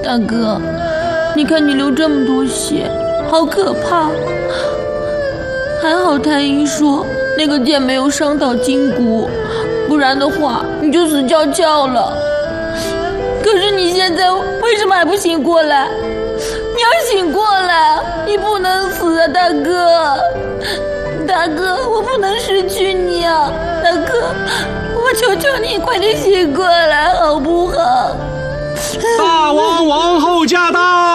大哥，你看你流这么多血，好可怕！还好太医说那个剑没有伤到筋骨，不然的话你就死翘翘了。可是你现在为什么还不醒过来？你要醒过来，你不能死啊，大哥！大哥，我不能失去你啊，大哥，我求求你快点醒过来，好不好？ 大王王后驾到！